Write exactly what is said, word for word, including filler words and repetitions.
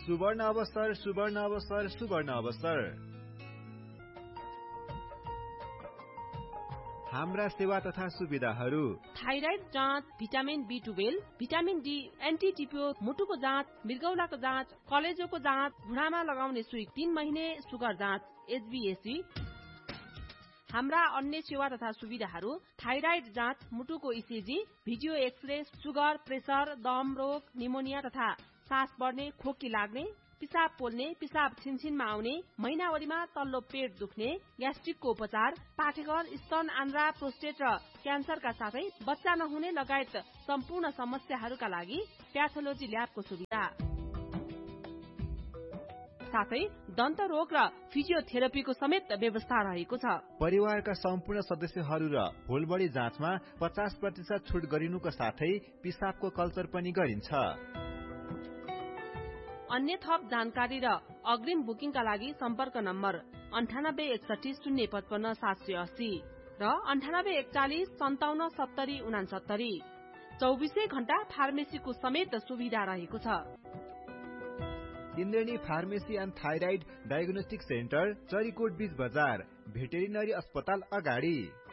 सुवर्ण अवसर सुवर्ण अवसर सुवर्ण अवसर। हाम्रा सेवा तथा सुविधाहरू थाइराइड जाँच, vitamin be twelve, vitamin D, anti टिपियो, मुटुको जाँच, मृगौलाको जाँच, कलेजोको जाँच, घुँडामा लगाउने सुई, तीन महिने सुगर जाँच, एचबीएसी। हाम्रा अन्य सेवा तथा सुविधाहरू थाइराइड जाँच, मुटुको ECG, video x-ray, sugar, pressure, दम रोग, निमोनिया तथा सास बढ्ने, खोकी लाग्ने, पिसाब पोल्ने, पिसाब छिनछिनमा आउने, महिनावरीमा तल्लो पेट दुख्ने, ग्यास्ट्रिकको उपचार, पाठेघर, स्तन, आन्द्रा, प्रोस्टेट र क्यान्सरका साथै बच्चा नहुने लगायत सम्पूर्ण समस्याहरूका लागि प्याथोलोजी ल्याबको सुविधा, साथै दन्त रोग र फिजियोथेरापीको समेत व्यवस्था रहेको छ। परिवारका सम्पूर्ण सदस्यहरू र होलबडी जाँचमा पचास प्रतिशत छुट गरिनुको साथै पिसाबको कल्चर पनि गरिन्छ। अन्य थप जानकारी र अग्रिम बुकिङका लागि सम्पर्क नम्बर अन्ठानब्बे एकसठी शून्य पचपन्न सात सय अस्सी र अन्ठानब्बे एकचालिस सन्ताउन्न सत्तरी उनासत्तरी। चौबिसै घण्टा फार्मेसीको समेत सुविधा रहेको छ। इन्द्रेणी pharmacy and thyroid diagnostic centre, Charikot बीच बजार, भेटेरिनरी अस्पताल अगाडि।